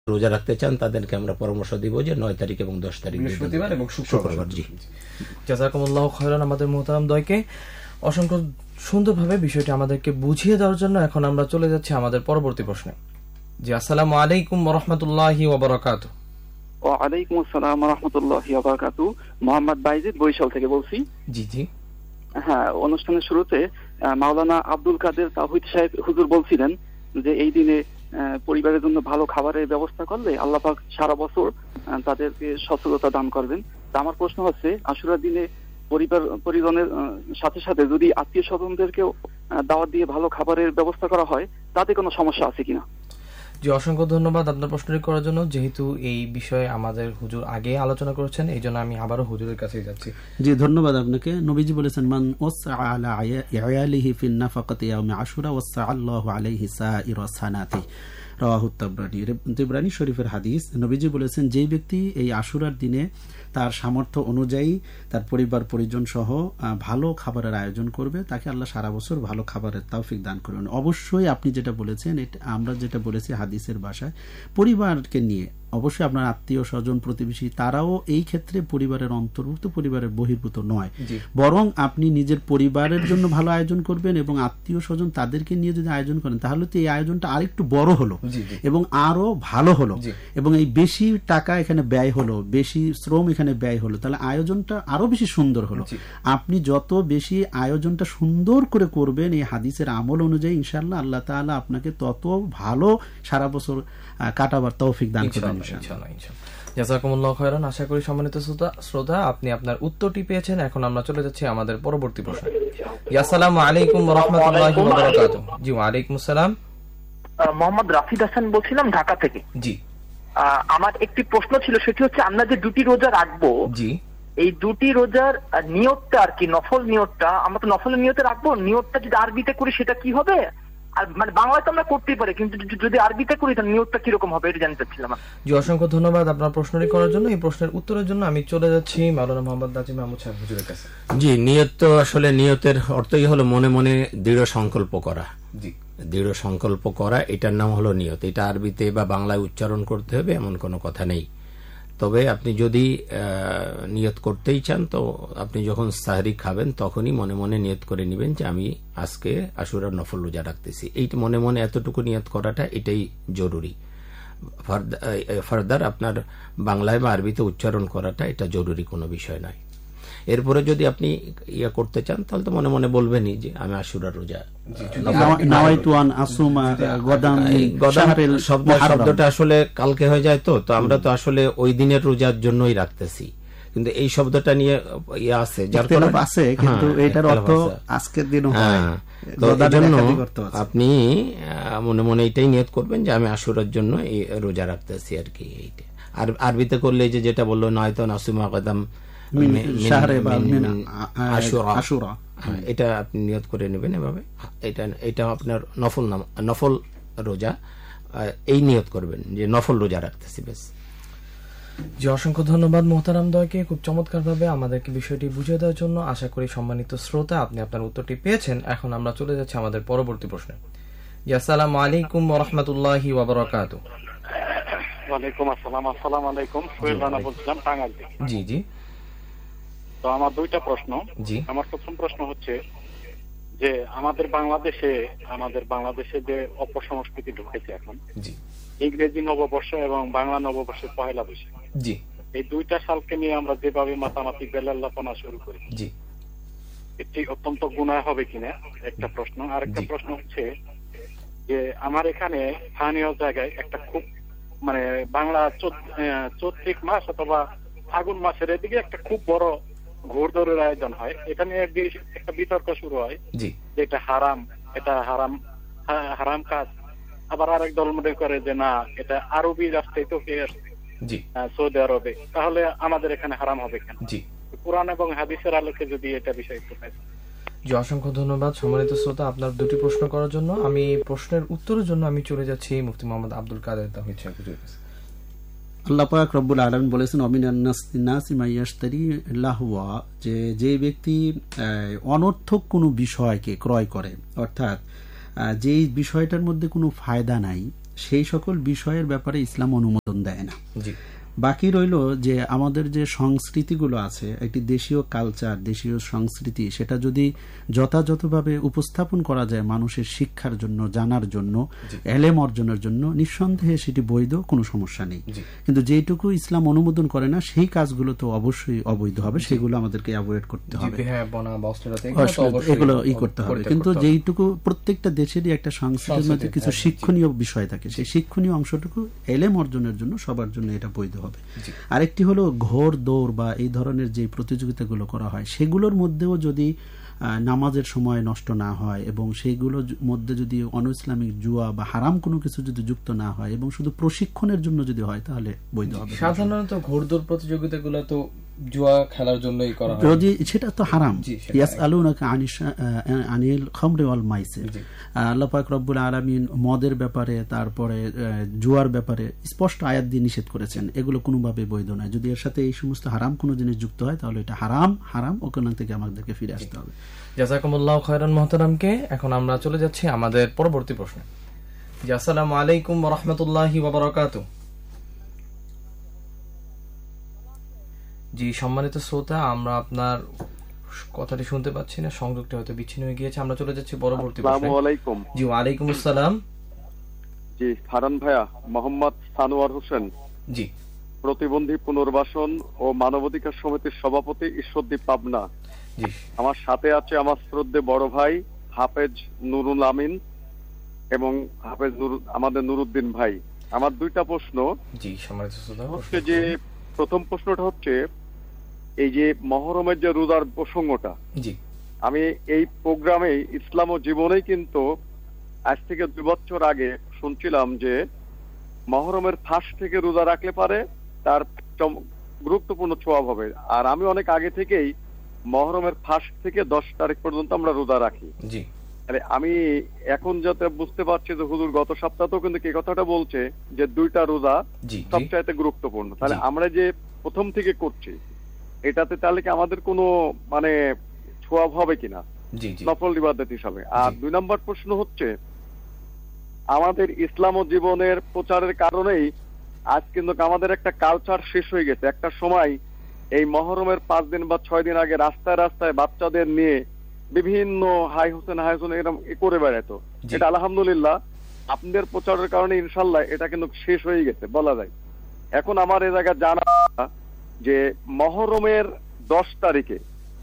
রোজা রাখতে চান তাদেরকে আমরা পরামর্শ দিব যে 9 তারিখ এবং 10 তারিখ বৃহস্পতিবার এবং শুক্রবার। জি, জাযাকুমুল্লাহু খায়রান আমাদের মুহতারাম দয়কে অসংখ্য সুন্দরভাবে বিষয়টি আমাদেরকে বুঝিয়ে দেওয়ার জন্য। এখন আমরা চলে যাচ্ছি আমাদের পরবর্তী প্রশ্নে। জি, আসসালামু আলাইকুম ওয়া রাহমাতুল্লাহি ওয়া বারাকাতুহু। ওয়া আলাইকুম আসসালাম ওয়া রাহমাতুল্লাহি ওয়া বারাকাতুহু। মোহাম্মদ বাইজিদ বরিশাল থেকে বলছি। জি জি। হ্যাঁ, অনুষ্ঠানের শুরুতে মাওলানা আব্দুল কাদের তাওহীদ সাহেব হুজুর বলছিলেন যে এই দিনে পরিবারের জন্য ভালো খাবারের ব্যবস্থা করলে আল্লাহ পাক সারা বছর তাদেরকে সচ্ছলতা দান করবেন। তা আমার প্রশ্ন হচ্ছে, আশুরার দিনে পরিজনের সাথে সাথে যদি আত্মীয় স্বজনদেরকেও দাওয়াত দিয়ে ভালো খাবারের ব্যবস্থা করা হয় তাতে কোনো সমস্যা আছে কিনা? জি, অসংখ্য ধন্যবাদ আপনার প্রশ্নটি করার জন্য। যেহেতু এই বিষয়ে আমাদের হুজুর আগে আলোচনা করেছেন, এই জন্য আমি আবারও হুজুরের কাছে যাচ্ছি। জি, ধন্যবাদ আপনাকে। নবীজি বলেছেন, মান ওয়াসআ আলা ইয়ালিহি ফিন নাফাকাতি ইয়াউমি আশুরা ওয়াসআ আল্লাহু আলাইহি সাইরা সানাতি, রাওয়াহু তাবরানী শরীফের হাদিস। নবীজি বলেছেন, যেই ব্যক্তি এই আশুরার দিনে তার সামর্থ্য অনুযায়ী তার পরিবার পরিজন সহ ভালো খাবারের আয়োজন করবে, তাকে আল্লাহ সারা বছর ভালো খাবারের তৌফিক দান করবেন। অবশ্যই আপনি যেটা বলেছেন, আমরা যেটা বলেছি হাদিসের ভাষায়, পরিবারকে নিয়ে অবশ্যই আপনার আত্মীয় স্বজন প্রতিবেশী তারাও এই ক্ষেত্রে পরিবারের অন্তর্ভুক্ত, পরিবারের বহির্ভূত নয়, বরং আপনি নিজের পরিবারের জন্য ভালো আয়োজন করবেন এবং আত্মীয় স্বজন তাদেরকে নিয়ে যদি আয়োজন করেন তাহলে তো এই আয়োজনটা আরেকটু বড় হলো এবং আরো ভালো হলো এবং এই বেশি টাকা এখানে ব্যয় হলো, বেশি শ্রম এখানে ব্যয় হলো, তাহলে আয়োজনটা আরো বেশি সুন্দর হলো। আপনি যত বেশি আয়োজনটা সুন্দর করে করবেন এই হাদিসের আমল অনুযায়ী, ইনশাআল্লাহ আল্লাহ তাআলা আপনাকে তত ভালো সারা বছর কাটাবার তৌফিক দান করবেন। জাযাকুমুল্লাহু খায়রান। আশা করি সম্মানিত শ্রোতা আপনি আপনার উত্তরটি পেয়েছেন। এখন আমরা চলে যাচ্ছি আমাদের পরবর্তী প্রশ্নে। আসসালামু আলাইকুম ওয়া রাহমাতুল্লাহি ওয়া বারাকাতুহু। জি, ওয়া আলাইকুম আসসালাম। মোহাম্মদ রাফিদ হাসান বলছিলাম ঢাকা থেকে। জি, আমার একটি প্রশ্ন ছিল, সেটি হচ্ছে আমরা যে দুটি রোজা রাখবো, জি, এই দুটি রোজার নিয়তটা আর কি, নফল নিয়তটা, আমরা তো নফলের নিয়তে রাখবো, নিয়তটা যদি আরবিতে করি সেটা কি হবে? আর মানে বাংলায় তো আমরা করতেই পারি, কিন্তু যদি আরবিতে করি তাহলে নিয়তটা কিরকম হবে এটা জানতে চাচ্ছিলাম। জি, অসংখ্য ধন্যবাদ আপনার প্রশ্নটি করার জন্য। এই প্রশ্নের উত্তরের জন্য আমি চলে যাচ্ছি মাওলানা মোহাম্মদ নাজিম আহমদ সাহেব হুজুরের কাছে। জি, নিয়ত তো আসলে নিয়তের অর্থই হলো মনে মনে দৃঢ় সংকল্প করা। জি, দৃঢ় সংকল্প করা, এটার নাম হলো নিয়ত। এটা আরবিতে বা বাংলায় উচ্চারণ করতে হবে এমন কোনো কথা নেই। তবে আপনি যদি নিয়ত করতেই চান তো আপনি যখন সাহরি খাবেন তখনই মনে মনে নিয়ত করে নেবেন যে আমি আজকে আশুরার নফল রোজা রাখতেছি। এই মনে মনে এতটুকু নিয়ত করাটা এটাই জরুরি। ফার্দার আপনার বাংলায় বা আরবিতে উচ্চারণ করাটা এটা জরুরি কোনো বিষয় নয়। এরপরে যদি আপনি করতে চান তাহলে তো মনে মনে বলবেনই যে আমি আশুরার রোজা। শব্দটা আসলে কালকে হয়ে যায়, তো আমরা তো আসলে ওই দিনের রোজার জন্যই রাখতেছি, কিন্তু এই শব্দটা নিয়ে আছে যার আছে, কিন্তু এটার অর্থ আজকের দিন হয়। আপনি মনে মনে এটাই নিয়ত করবেন যে আমি আশুরার জন্য এই রোজা রাখতেছি আর কি। এইটা আর আরবিতে করলে যে যেটা বললো নয়তো নাসুমা কদম আশুরা, এটা আপনি নিয়ত করে নেবেন এভাবে। এটা আপনার নফল রোজা, এই নিয়ত করবেন যে নফল রোজা রাখতেছি বেশ। জি, অসংখ্য ধন্যবাদ মোহতারাম দয়কে খুব চমৎকার ভাবে আমাদেরকে বিষয়টি বুঝিয়ে দেওয়ার জন্য। আশা করি সম্মানিত শ্রোতা আপনি আপনার উত্তরটি পেয়েছেন। এখন আমরা চলে যাচ্ছি আমাদের পরবর্তী প্রশ্নে। জি, আসসালামু আলাইকুম ওয়া রাহমাতুল্লাহি ওয়া বারাকাতুহু। ওয়ালাইকুম আসসালাম। আসসালামু আলাইকুম। সোহেল রানা বলছিলাম টাঙ্গাইল থেকে। জি জি। তো আমার দুইটা প্রশ্ন। জি, আমার প্রথম প্রশ্ন হচ্ছে যে আমাদের বাংলাদেশে যে অপসংস্কৃতি ঢুকেছে এখন, জি, ইংরেজি নববর্ষ এবং বাংলা নববর্ষের পহেলা বৈশাখ, জি, এই দুইটা সালকে নিয়ে আমরা যেভাবে মাতামাতি বেলাল্লাপনা শুরু করি, জি, এটি অত্যন্ত গুনাহ হবে কিনা একটা প্রশ্ন। আর একটা প্রশ্ন হচ্ছে যে আমার এখানে স্থানীয় জায়গায় একটা খুব মানে বাংলা চৈত্রিক মাস অথবা ফাগুন মাসের এদিকে একটা খুব বড় ঘোড়দৌড়ের আয়োজন হয়। এটা নিয়ে একটা বিতর্ক শুরু হয় যে এটা হারাম কাজ। আবার আরেক দল মনে করে যে না, এটা আরবি রাষ্ট্রে তো সৌদি আরবে, তাহলে আমাদের এখানে হারাম হবে কেন? কোরআন এবং হাদিসের আলোকে যদি এটা বিষয় একটু। জি, অসংখ্য ধন্যবাদ সম্মানিত শ্রোতা আপনার দুটি প্রশ্ন করার জন্য। আমি প্রশ্নের উত্তরের জন্য আমি চলে যাচ্ছি মুফতি মোহাম্মদ আব্দুল কাদের তাওহীদ সাহেব হুজুরের কাছে। আল্লাহ পাক রব্বুল আলামিন বলেছেন, অমিনান নাসি মা ইয়াশতারি লাহওয়া, যে ব্যক্তি অনর্থক কোনো বিষয়কে ক্রয় করে, অর্থাৎ যেই বিষয়টার মধ্যে কোনো ফায়দা নাই সেই সকল বিষয়ের ব্যাপারে ইসলাম অনুমোদন দেয় না। বাকি রইল যে আমাদের যে সংস্কৃতিগুলো আছে, একটি দেশীয় কালচার, দেশীয় সংস্কৃতি, সেটা যদি যথাযথভাবে উপস্থাপন করা যায় মানুষের শিক্ষার জন্য, জানার জন্য, এলেম অর্জনের জন্য, নিঃসন্দেহে সেটি বৈধ, কোনো সমস্যা নেই। কিন্তু যেটুকু ইসলাম অনুমোদন করে না সেই কাজগুলো তো অবশ্যই অবৈধ হবে, সেগুলো আমাদেরকে অ্যাভয়েড করতে হবে, এগুলো করতে হবে। কিন্তু যেইটুকু প্রত্যেকটা দেশেরই একটা সংস্কৃতির মধ্যে কিছু শিক্ষণীয় বিষয় থাকে, সেই শিক্ষণীয় অংশটুকু এলেম অর্জনের জন্য সবার জন্য এটা বৈধ হবে। আরেকটি হলো ঘোর দৌড় বা এই ধরনের যে প্রতিযোগিতাগুলো করা হয় সেগুলোর মধ্যেও যদি নামাজের সময় নষ্ট না হয় এবং সেইগুলোর মধ্যে যদি অনইসলামিক জুয়া বা হারাম কোনো কিছু যদি যুক্ত না হয় এবং শুধু প্রশিক্ষণের জন্য যদি হয় তাহলে বৈধ হবে। সাধারণত ঘোড়দৌড় প্রতিযোগিতাগুলো তো জুয়া খেলার জন্যই করা হয়, যদি সেটা তো হারাম। ইয়াসআলুনাকা আনিল খামরি ওয়াল মাইসির, আল্লাহ পাক রব্বুল আলামিন মদের ব্যাপারে, তারপরে জুয়ার ব্যাপারে স্পষ্ট আয়াত দিয়ে নিষেধ করেছেন, এগুলো কোনোভাবে বৈধ নয়। যদি এর সাথে এই সমস্ত হারাম কোনো জিনিস যুক্ত হয় তাহলে এটা হারাম, ওখান থেকে আমাদেরকে ফিরে আসতে হবে। জাযাকুমুল্লাহু খায়রান মুহতারামকে। এখন আমরা চলে যাচ্ছি আমাদের পরবর্তী প্রশ্নে। জি, আসসালামু আলাইকুম ওয়া রাহমাতুল্লাহি ওয়া বারাকাতুহু। জি, সম্মানিত শ্রোতা, আমরা আপনার কথাটি শুনতে পাচ্ছি না, সংযোগটি হয়তো বিচ্ছিন্ন হয়ে গিয়েছে। আমরা চলে যাচ্ছি পরবর্তী প্রশ্নে। আসসালামু আলাইকুম। জি, ওয়া আলাইকুম আসসালাম। জি, ফারান ভাইয়া, মোহাম্মদ সানোয়ার হোসেন, জি, প্রতিবন্ধী পুনর্বাসন ও মানবাধিকার সমিতির সভাপতি, ঈশ্বরদীপ, পাবনা। জি, আমার সাথে আছে আমার শ্রদ্ধে বড় ভাই হাফেজ নুরুল আমিন এবং হাফেজ আমাদের নুরুদ্দিন ভাই। আমার দুইটা প্রশ্ন। জি, সম্মানিত শ্রোতা, হচ্ছে যে প্রথম প্রশ্নটা হচ্ছে এই যে মহরমের যে রোজার প্রসঙ্গটা, জি, আমি এই প্রোগ্রামে ইসলাম ও জীবনেই কিন্তু আজ থেকে 2 বছর আগে শুনছিলাম যে মহরমের ফার্স্ট থেকে রোজা রাখলে পারে তার গুরুত্বপূর্ণ সওয়াব হবে। আর আমি অনেক আগে থেকেই মহরমের ফার্স্ট থেকে 10 তারিখ পর্যন্ত আমরা রোজা রাখি। জি, আরে আমি এখন যাতে বুঝতে পারছি যে হুজুর গত সপ্তাহেও কিন্তু এই কথাটা বলছে যে 2টা রোজা সবচাইতে গুরুত্বপূর্ণ। তাহলে আমরা যে প্রথম থেকে করছি এটাতে তাহলে কি আমাদের কোনো মানে সওয়াব হবে কিনা নফল ইবাদত হিসাবে? আর 2 নম্বর প্রশ্ন হচ্ছে আমাদের ইসলাম ও জীবনের প্রচারের কারণেই আজ কিন্তু আমাদের একটা কালচার শেষ হয়ে গেছে। একটা সময় এই মহরমের 5 দিন বা 6 দিন আগে রাস্তায় রাস্তায় বাচ্চাদের নিয়ে বিভিন্ন হাই হোসেন এরকম করে বেড়াতো। এটা আলহামদুলিল্লাহ আপনাদের প্রচারের কারণে ইনশাল্লাহ এটা কিন্তু শেষ হয়ে গেছে বলা যায়। এখন আমার এই জায়গায় জানা যে মহরমের 10 তারিখে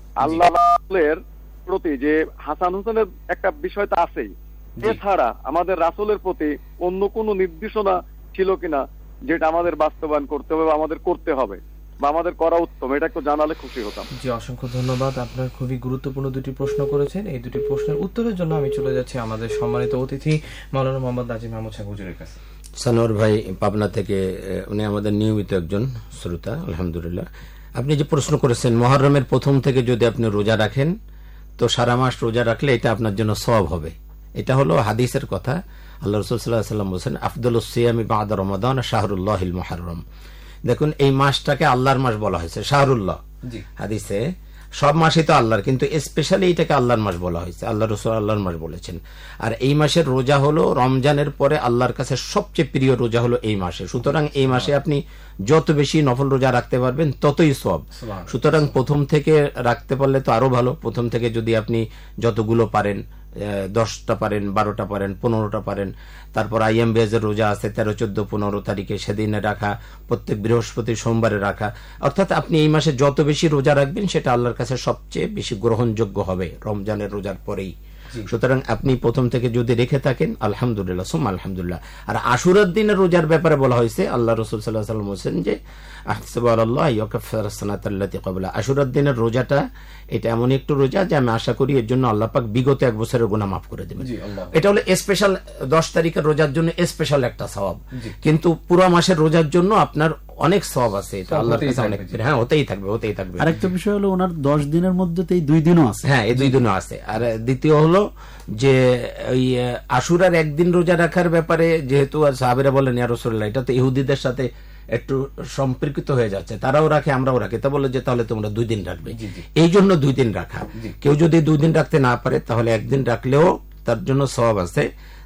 আল্লাহর প্রতি যে হাসান হোসেনের একটা বিষয় তো আছেই, এছাড়া আমাদের রাসূলের প্রতি অন্য কোনো নির্দেশনা ছিল কিনা যেটা আমাদের বাস্তবায়ন করতে হবে বা আমাদের করতে হবে বা আমাদের করা উত্তম, এটা একটু জানালে খুশি হতাম। জি, অসংখ্য ধন্যবাদ। আপনার খুবই গুরুত্বপূর্ণ 2টি প্রশ্ন করেছেন। এই 2টি প্রশ্নের উত্তরের জন্য আমি চলে যাচ্ছি আমাদের সম্মানিত অতিথি মাওলানা মোহাম্মদ নাজিম আহমদ সাহেব হুজুরের কাছে। সানোয়ার ভাই পাবনা থেকে, উনি আমাদের নিয়মিত একজন শ্রোতা আলহামদুলিল্লাহ। আপনি যে প্রশ্ন করেছেন মুহররমের প্রথম থেকে যদি আপনি রোজা রাখেন তো সারা মাস রোজা রাখলে এটা আপনার জন্য সওয়াব হবে। এটা হলো হাদিসের কথা। আল্লাহ রাসূল সাল্লাল্লাহু আলাইহি ওয়াসাল্লাম বলেন আফদালুস সিয়ামি বা'দা রমাদান শাহরুল্লাহিল মুহররম। দেখুন এই মাসটাকে আল্লাহর মাস বলা হয়েছে, শাহরুল্লাহ। হাদিসে সব মাসই তো আল্লাহর, কিন্তু স্পেশালি এটাকে আল্লাহর মাস বলা হয়েছে, আল্লাহ রাসূল আল্লাহর মাস বলেছেন। আর এই মাসের রোজা হলো রমজানের পরে আল্লাহর কাছে সবচেয়ে প্রিয় রোজা হলো এই মাসে। সুতরাং এই মাসে আপনি যত বেশি নফল রোজা রাখতে পারবেন ততই সওয়াব। সুতরাং প্রথম থেকে রাখতে পারলে তো আরো ভালো। প্রথম থেকে যদি আপনি যতগুলো পারেন, 10টা পারেন, 12টা পারেন, 15টা পারেন, তারপর আইয়াম বেজের রোজা আছে 13, 14, 15 তারিখে, সেদিনে রাখা, প্রত্যেক বৃহস্পতি সোমবারে রাখা। অর্থাৎ আপনি এই মাসে যত বেশি রোজা রাখবেন সেটা আল্লাহর কাছে সবচেয়ে বেশি গ্রহণযোগ্য হবে রমজানের রোজার পরেই। সুতরাং আপনি প্রথম থেকে যদি রেখে থাকেন আলহামদুলিল্লাহ, সুম্মা আলহামদুলিল্লাহ। আর আশুরার দিনের রোজার ব্যাপারে বলা হয়েছে, আল্লাহ রাসূল সাল্লাল্লাহু আলাইহি ওয়াসাল্লাম বলেছেন যে আহসাবুল্লাহ ইয়াকাফিরু সানাতাল্লাতী ক্বাবলা। আশুরার দিনের রোজাটা এটা এমন একটু রোজা যে আমি আশা করি এর জন্য আল্লাহ পাক বিগত 1 বছরের গুনাহ মাফ করে দেবেন। এটা হলো স্পেশাল 10 তারিখের রোজার জন্য স্পেশাল একটা সওয়াব, কিন্তু পুরো মাসের রোজার জন্য আপনার অনেক সওয়াব আছে। এটা আল্লাহর কাছে অনেক, হ্যাঁ হতেই থাকবে। আরেকটা বিষয় হলো ওনার 10 দিনের মধ্যে এই 2 দিনও আছে। হ্যাঁ, এই 2 দিনও আছে। আর দ্বিতীয় হলো যে ওই আশুরার একদিন রোজা রাখার ব্যাপারে যেহেতু সাহাবীরা বলেন ইয়া রাসূলুল্লাহ এটা তো ইহুদিদের সাথে একটু সম্পর্কিত হয়ে যাচ্ছে, তারাও রাখে আমরাও রাখি, তা বলে যে তাহলে তোমরা 2 দিন রাখবে। এই জন্য 2 দিন রাখা। কেউ যদি 2 দিন রাখতে না পারে তাহলে 1 দিন রাখলেও তার জন্য সওয়াব আছে।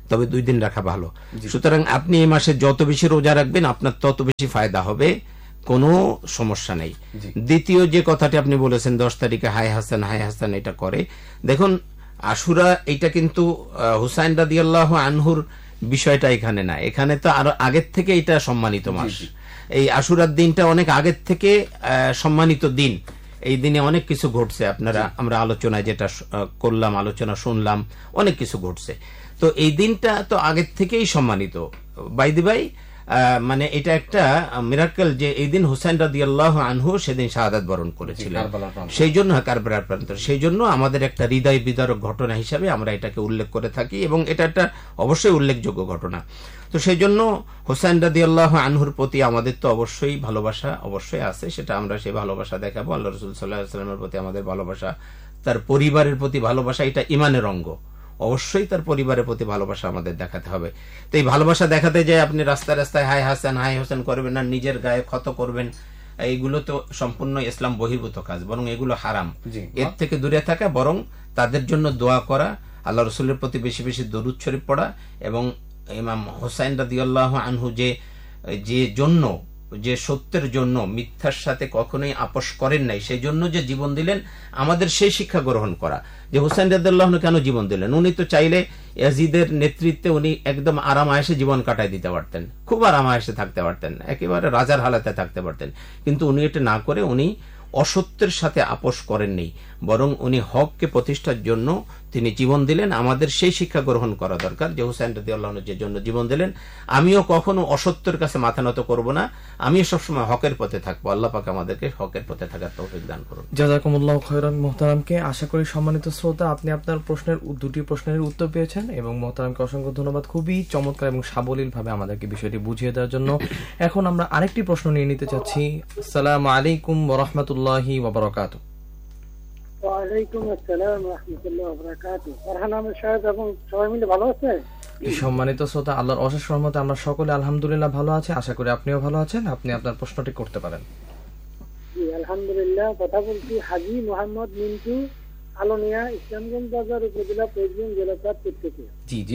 তবে 2 দিন রাখা ভালো। সুতরাং আপনি এই মাসে যত বেশি রোজা রাখবেন আপনার তত বেশি ফায়দা হবে, কোনো সমস্যা নেই। দ্বিতীয় যে কথাটি আপনি বলেছেন 10 তারিখে হাই হাসান এটা করে, দেখুন আশুরা এটা কিন্তু হুসাইন রাদিয়াল্লাহু আনহুর বিষয়টা এখানে না, এখানে তো আরো আগের থেকে এটা সম্মানিত মাস। এই আশুরার দিনটা অনেক আগের থেকে সম্মানিত দিন। এই দিনে অনেক কিছু ঘটছে, আমরা আলোচনায় যেটা করলাম, আলোচনা শুনলাম, অনেক কিছু ঘটছে। তো এই দিনটা তো আগের থেকেই সম্মানিত। বাইদি ভাই মানে এটা একটা মিরাকল যে এই দিন হুসাইন রাদিয়াল্লাহু আনহু সেদিন শাহাদাত বরণ করেছিলেন, সেই জন্য কারবালার প্রান্তর, সেই জন্য আমাদের একটা হৃদয় বিদারক ঘটনা হিসাবে আমরা এটাকে উল্লেখ করে থাকি এবং এটা একটা অবশ্যই উল্লেখযোগ্য ঘটনা। তো সেই জন্য হুসাইন রাদিয়াল্লাহু আনহুর প্রতি আমাদের তো অবশ্যই ভালোবাসা অবশ্যই আছে, সেটা আমরা সেই ভালোবাসা দেখাবো। আল্লাহ রাসূল সাল্লাল্লাহু আলাইহি ওয়াসাল্লামের প্রতি আমাদের ভালোবাসা, তার পরিবারের প্রতি ভালোবাসা, এটা ঈমানের অঙ্গ। অবশ্যই তার পরিবারের প্রতি ভালোবাসা আমাদের দেখাতে হবে। তো এই ভালোবাসা দেখাতে যায় আপনি রাস্তায় রাস্তায় হাই হাসান করবেন না, নিজের গায়ে ক্ষত করবেন, এইগুলো তো সম্পূর্ণ ইসলাম বহির্ভূত কাজ, বরং এগুলো হারাম। এর থেকে দূরে থাকা, বরং তাদের জন্য দোয়া করা, আল্লাহ রসুলের প্রতি বেশি বেশি দরুদ শরীফ পড়া, এবং ইমাম হুসাইন রাদিয়াল্লাহু আনহু যে সত্যের জন্য মিথ্যার সাথে কখনোই আপোষ করেন নাই, সেই জন্য যে জীবন দিলেন, আমাদের সেই শিক্ষা গ্রহণ করা যে হুসাইন রাদিয়াল্লাহু আনহু কেন জীবন দিলেন। উনি তো চাইলে ইয়াজিদের নেতৃত্বে উনি একদম আরাম আয়েশে জীবন কাটাই দিতে পারতেন, খুব আরাম আয়েশে থাকতে পারতেন, একেবারে রাজার হালাতে থাকতে পারতেন, কিন্তু উনি এটা না করে উনি অসত্যের সাথে আপোষ করেননি, বরং উনি হককে প্রতিষ্ঠার জন্য তিনি জীবন দিলেন। আমাদের সেই শিক্ষা গ্রহণ করা দরকার যে হুসাইন রাদিয়াল্লাহু আনহু যে জন্য জীবন দিলেন, আমিও কখনো অসত্যের কাছে মাথা নত করব না, আমিও সবসময় হকের পথে থাকবো। আল্লাহ পাক আমাদেরকে হকের পথে থাকার তৌফিক দান করুন। জাযাকুমুল্লাহু খায়রান। মুহতারামকে আশা করি সম্মানিত শ্রোতা আপনি আপনার দুটি প্রশ্নের উত্তর পেয়েছেন, এবং মুহতারামকে অসংখ্য ধন্যবাদ খুবই চমৎকার এবং সাবলীল ভাবে আমাদেরকে বিষয়টি বুঝিয়ে দেওয়ার জন্য। এখন আমরা আরেকটি প্রশ্ন নিয়ে নিতে চাচ্ছি। আসসালামু আলাইকুম ওয়া রাহমাতুল্লাহি ওয়া বারাকাতুহু। ওয়ালাইকুম আসসালাম ওয়া রাহমাতুল্লাহি ওয়া বারাকাতুহু। ফারহান আহমেদ সাহেব এবং সবাই মিলে ভালো আছেন? সম্মানিত শ্রোতা, আল্লাহর অশেষ রহমতে আমরা সকলে আলহামদুলিল্লাহ ভালো আছি, আশা করি আপনিও ভালো আছেন। আপনি আপনার প্রশ্নটি করতে পারেন। জি আলহামদুলিল্লাহ। কথা বলছি হাজী মোহাম্মদ মিন্টু, আলোনিয়া, ইসলামগঞ্জ বাজার, উপজেলা ফরিদগঞ্জ জেলা চাঁদপুর থেকে। জি জি।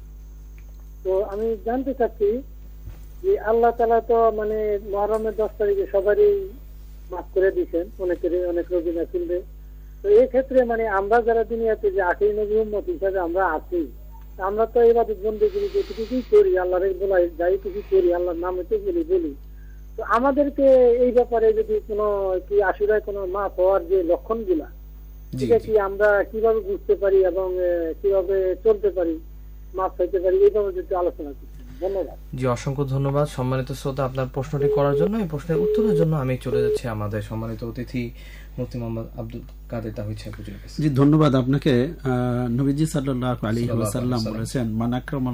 তো আমি জানতে চাচ্ছি যে আল্লাহ তাআলা তো মানে মুহররমের 10 তারিখে সবারই মাফ করে দিয়েছেন, অনেক রোগী নাছিলবে। তো এই ক্ষেত্রে মানে আমরা যারা দুনিয়াতে যে আখেরি নবী উম্মত হিসাবে আমরা আছি, আমরা তো ইবাদত বন্দেগী যেটুকুই করি, আল্লাহর বলাই যাই কিছু করি, আল্লাহর নামে তো বলি। তো আমাদেরকে এই ব্যাপারে যদি কোনো কি আশুরায় কোনো মাফ হওয়ার যে লক্ষণগুলা, সেটা কি আমরা কিভাবে বুঝতে পারি এবং কিভাবে চলতে পারি, মাফ হইতে পারি, এইভাবে যদি আলোচনা করি। ধন্যবাদ। জি অসংখ্য ধন্যবাদ সম্মানিত শ্রোতা আপনার প্রশ্নটি করার জন্য। এই প্রশ্নের উত্তরের জন্য আমি চলে যাচ্ছি আমাদের সম্মানিত অতিথি মুফতি মোহাম্মদ আব্দুল কাদের তাহিদ সাহেব হুজুরের কাছে। জি ধন্যবাদ আপনাকে। নবীজি সাল্লাল্লাহু আলাইহি ওয়াসাল্লাম বলেছেন, মান আকরামাল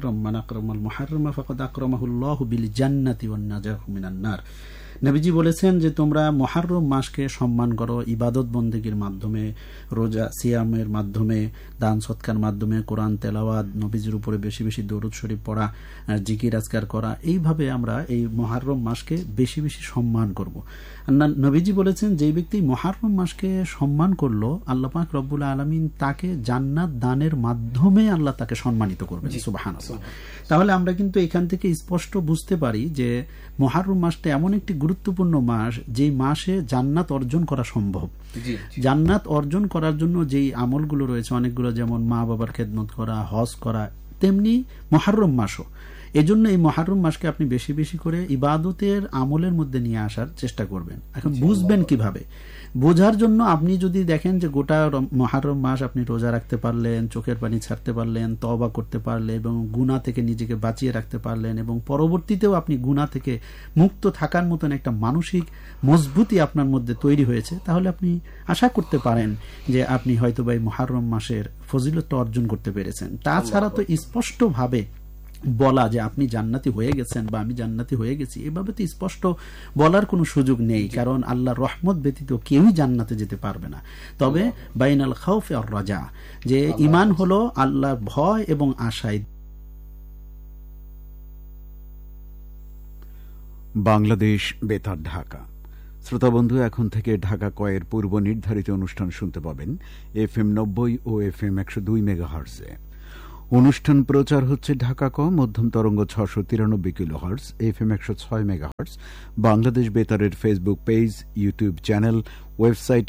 মুহাররাম ফাকাদ আকরামাহুল্লাহু বিল জান্নাতি ওয়ান নাজাহু মিনান নার। নবীজি বলেছেন যে তোমরা মুহররম মাসকে সম্মান করো ইবাদত বন্দেগীর মাধ্যমে, রোজা সিয়ামের মাধ্যমে, দান সৎকার মাধ্যমে, কোরআন তেলাওয়াত, নবীজির উপরে বেশি বেশি দরুদ শরীফ পড়া, জিকির আজকার করা, এইভাবে আমরা এই মুহররম মাসকে বেশি বেশি সম্মান করব। নবীজি বলেছেন যে ব্যক্তি মুহররম মাসকে সম্মান করলো, আল্লাহ পাক রব্বুল আলামিন তাকে জান্নাত দানের মাধ্যমে আল্লাহ তাকে সম্মানিত করবেন। সুবহানাল্লাহ। তাহলে আমরা কিন্তু এখান থেকে স্পষ্ট বুঝতে পারি যে মুহররম মাসটা এমন একটি গুরুত্বপূর্ণ মাস যে মাসে জান্নাত অর্জন করা সম্ভব। জান্নাত অর্জন করার জন্য যেই আমলগুলো রয়েছে অনেকগুলো, যেমন মা বাবার খেদমত করা, হজ করা, তেমনি মুহররম মাসও। এজন্য এই মুহররম মাসকে আপনি বেশি বেশি করে ইবাদতের আমলের মধ্যে নিয়ে আসার চেষ্টা করবেন। এখন বুঝবেন কিভাবে? বোঝার জন্য আপনি যদি দেখেন যে গোটা মুহররম মাস আপনি রোজা রাখতে পারলেন, চোখের পানি ছাড়তে পারলেন, তওবা করতে পারলেন এবং গুনাহ থেকে নিজেকে বাঁচিয়ে রাখতে পারলেন, এবং পরবর্তীতেও আপনি গুনাহ থেকে মুক্ত থাকার মতন একটা মানসিক মজবুতি আপনার মধ্যে তৈরি হয়েছে, তাহলে আপনি আশা করতে পারেন যে আপনি হয়তো বা এই মুহররম মাসের ফজিলতটা অর্জন করতে পেরেছেন। তাছাড়া তো স্পষ্টভাবে বলা যে আপনি জান্নাতি হয়ে গেছেন বা আমি জান্নাতি হয়ে গেছি, এভাবে তো স্পষ্ট বলার কোনো সুযোগ নেই, কারণ আল্লাহর রহমত ব্যতীত কেউই জান্নাতে যেতে পারবে না। তবে বাইনাল খাউফ আর রাজা, যে ঈমান হলো আল্লাহর ভয় এবং আশায়। বাংলাদেশ বেতার ঢাকা। শ্রোতা বন্ধু, এখন থেকে ঢাকা কয়ের পূর্ব নির্ধারিত অনুষ্ঠান শুনতে পাবেন FM 90 ও FM 102 মেগাহার্টজে। অনুষ্ঠান প্রচার হচ্ছে ঢাকা ক মধ্যম তরঙ্গ 693 kilohertz, FM 106 megahertz, Bangladesh বেতারের Facebook page, YouTube channel, website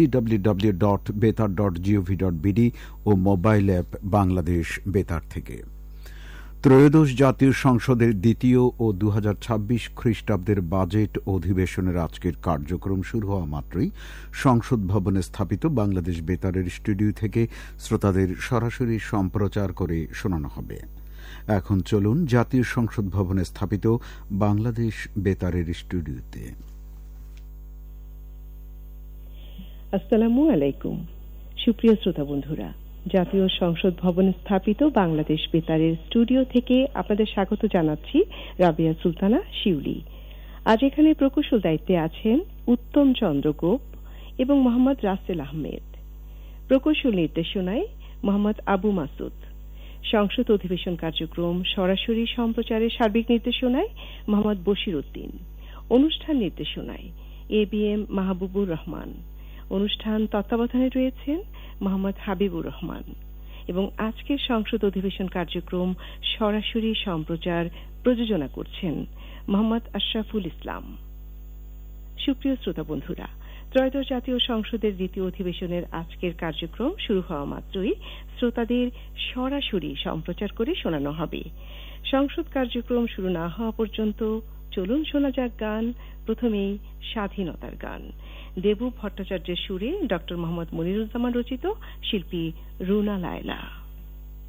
www.betar.gov.bd ও মোবাইল অ্যাপ বাংলাদেশ বেতার থেকে। ত্রয়োদশ জাতীয় সংসদের দ্বিতীয় ও 2026 খ্রিস্টাব্দের বাজেট অধিবেশনের আজকের কার্যক্রম শুরু হওয়া মাত্রই সংসদ ভবনে স্থাপিত বাংলাদেশ বেতারের স্টুডিও থেকে শ্রোতাদের সরাসরি সম্প্রচার করে শোনানো হবে। এখন চলুন জাতীয় সংসদ ভবনে স্থাপিত বাংলাদেশ বেতারের স্টুডিওতে। আসসালামু আলাইকুম সুপ্রিয় শ্রোতা বন্ধুরা, জাতীয় সংসদ ভবনে স্থাপিত বাংলাদেশ বেতারের স্টুডিও থেকে আপনাদের স্বাগত জানাচ্ছি রাবিয়া সুলতানা শিউলি। আজ এখানে প্রকৌশল দায়িত্বে আছেন উত্তম চন্দ্র গোপ এবং মোহাম্মদ রাসেল আহমেদ। প্রকৌশল নির্দেশনায় মোহাম্মদ আবু মাসুদ। সংসদ অধিবেশন কার্যক্রম সরাসরি সম্প্রচারের সার্বিক নির্দেশনায় মোহাম্মদ বশির উদ্দিন। অনুষ্ঠান নির্দেশনায় ABM মাহবুবুর রহমান। অনুষ্ঠান তত্ত্বাবধানে রয়েছেন মোহাম্মদ হাবিবুর রহমান এবং আজকের সংসদ অধিবেশন কার্যক্রম সরাসরি সম্প্রচার প্রযোজনা করছেন মোহাম্মদ আশরাফুল ইসলাম। সুপ্রিয় শ্রোতা বন্ধুরা, ত্রয়োদশ জাতীয় সংসদের দ্বিতীয় অধিবেশনের আজকের কার্যক্রম শুরু হওয়া মাত্রই শ্রোতাদের সরাসরি সম্প্রচার করে শোনানো হবে। সংসদ কার্যক্রম শুরু না হওয়া পর্যন্ত চলুন শোনা যাক গান। প্রথমেই স্বাধীনতার গান, দেবু ভট্টাচার্যের সুরে ডক্টর মোহাম্মদ মনিরুজ্জামান রচিত, শিল্পী রুনা লায়লা।